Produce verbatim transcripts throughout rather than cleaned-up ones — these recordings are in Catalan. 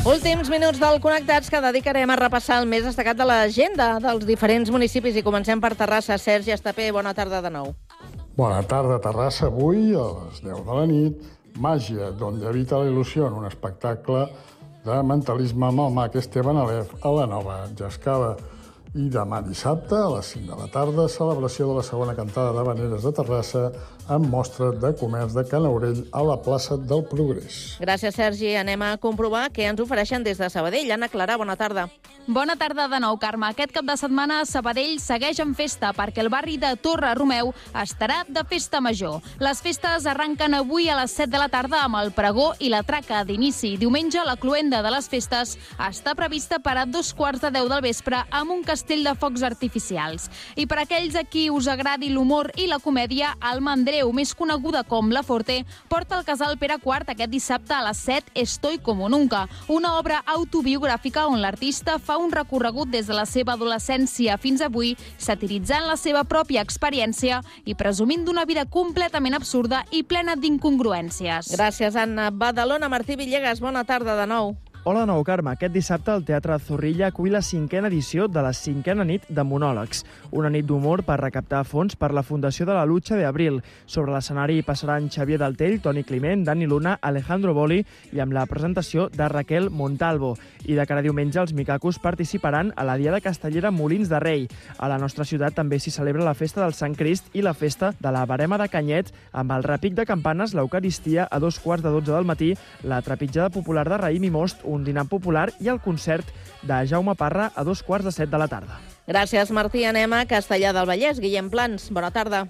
Últims minuts del Connectats que dedicarem a repassar el més destacat de l'agenda dels diferents municipis i comencem per Terrassa. Sergi Estapé, bona tarda de nou. Bona tarda, Terrassa. Avui, a les deu de la nit, Màgia, d'on habita la il·lusió, en un espectacle de mentalisme amb el mag Esteban Alef a la Nova Jascada. I demà dissabte, a les cinc de la tarda, celebració de la segona cantada d'Havaneres de Terrassa amb mostra de comerç de Canaurell a la plaça del Progrés. Gràcies, Sergi. Anem a comprovar què ens ofereixen des de Sabadell. Anna Clara, bona tarda. Bona tarda de nou, Carme. Aquest cap de setmana Sabadell segueix en festa perquè el barri de Torre Romeu estarà de festa major. Les festes arrenquen avui a les set de la tarda amb el pregó i la traca d'inici. Diumenge, la cloenda de les festes està prevista per a dos quarts de deu del vespre amb un castell de focs artificials. I per aquells a qui us agradi l'humor i la comèdia, el Mandreu, més coneguda com La Forte, porta el casal Pere quart aquest dissabte a les set Estoy como nunca, una obra autobiogràfica on l'artista fa un recorregut des de la seva adolescència fins avui, satiritzant la seva pròpia experiència i presumint d'una vida completament absurda i plena d'incongruències. Gràcies, Anna. Badalona, Martí Villegas, bona tarda de nou. Hola de nou, Carme. Aquest dissabte el Teatre Zorrilla acull la cinquena edició de la cinquena nit de monòlegs, una nit d'humor per recaptar fons per la Fundació de la Lucha de Abril. Sobre l'escenari passaran Xavier Daltell, Toni Climent, Dani Luna, Alejandro Boli i amb la presentació de Raquel Montalvo. I de cara a diumenge els micacos participaran a la Diada Castellera Molins de Rei. A la nostra ciutat també s'hi celebra la festa del Sant Crist i la festa de la Verema de Canyet amb el repic de campanes, l'Eucaristia a dos quarts de dotze del matí, la trepitjada popular de Raïm i Most, un dinar popular i el concert de Jaume Parra a dos quarts de set de la tarda. Gràcies, Martí. Anem a Castellar del Vallès. Guillem Plans, bona tarda.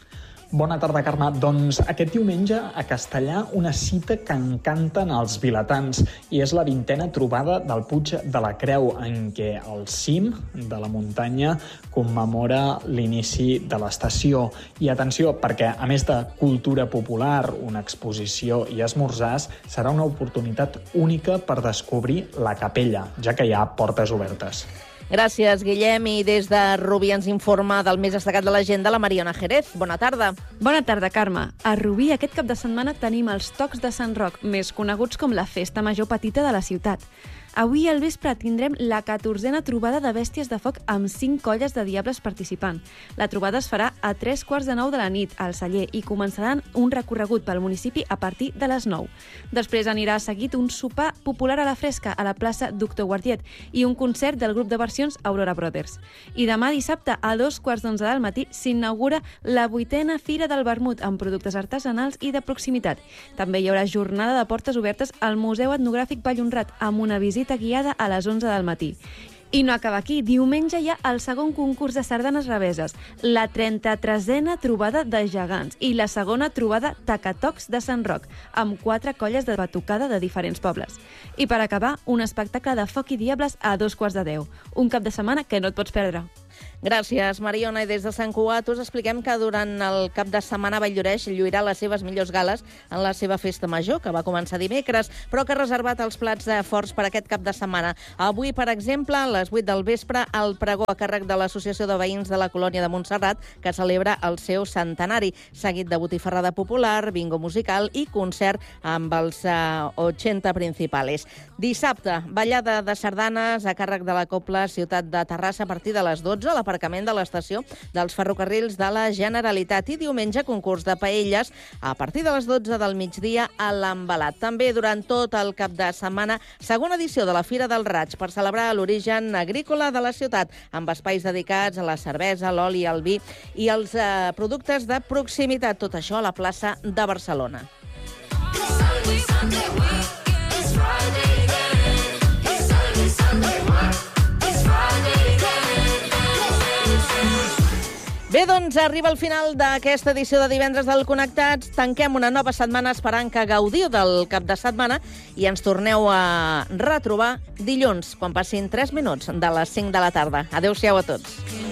Bona tarda, Carme. Doncs aquest diumenge a Castellar una cita que encanten els vilatans i és la vintena trobada del Puig de la Creu, en què el cim de la muntanya commemora l'inici de l'estació. I atenció, perquè a més de cultura popular, una exposició i esmorzars, serà una oportunitat única per descobrir la capella, ja que hi ha portes obertes. Gràcies, Guillem. I des de Rubí ens informa del més destacat de l'agenda la Mariona Jerez. Bona tarda. Bona tarda, Carme. A Rubí aquest cap de setmana tenim els Tocs de Sant Roc, més coneguts com la festa major petita de la ciutat. Avui al vespre tindrem la catorzena trobada de bèsties de foc amb cinc colles de diables participant. La trobada es farà a tres quarts de nou de la nit al celler i començaran un recorregut pel municipi a partir de les nou. Després anirà seguit un sopar popular a la fresca a la plaça Doctor Guardiet i un concert del grup de versions Aurora Brothers. I demà dissabte a dos quarts d'onze del matí s'inaugura la vuitena Fira del Vermut amb productes artesanals i de proximitat. També hi haurà jornada de portes obertes al Museu Etnogràfic Vallhonrat amb una visita guiada a les onze del matí. I no acaba aquí. Diumenge hi ha el segon concurs de sardanes reveses, la trenta-tresena trobada de gegants i la segona trobada Tacatocs de Sant Roc, amb quatre colles de batucada de diferents pobles. I per acabar, un espectacle de foc i diables a dos quarts de deu. Un cap de setmana que no et pots perdre. Gràcies, Mariona. I des de Sant Cugat us expliquem que durant el cap de setmana Valldoreix lluirà les seves millors gales en la seva festa major, que va començar dimecres, però que ha reservat els plats forts per aquest cap de setmana. Avui, per exemple, a les vuit del vespre, el pregó a càrrec de l'Associació de Veïns de la Colònia de Montserrat, que celebra el seu centenari, seguit de botifarrada popular, bingo musical i concert amb els uh, ochenta principales. Dissabte, ballada de sardanes a càrrec de la Cobla Ciutat de Terrassa a partir de les dotze, a l'aparcament de l'estació dels ferrocarrils de la Generalitat. I diumenge, concurs de paelles a partir de les dotze del migdia a l'Embalat. També durant tot el cap de setmana, segona edició de la Fira del Raig per celebrar l'origen agrícola de la ciutat, amb espais dedicats a la cervesa, l'oli, el vi i els eh, productes de proximitat. Tot això a la plaça de Barcelona. Bé, doncs arriba el final d'aquesta edició de divendres del Connectats. Tanquem una nova setmana esperant que gaudiu del cap de setmana i ens torneu a retrobar dilluns, quan passin tres minuts de les cinc de la tarda. Adéu-siau a tots.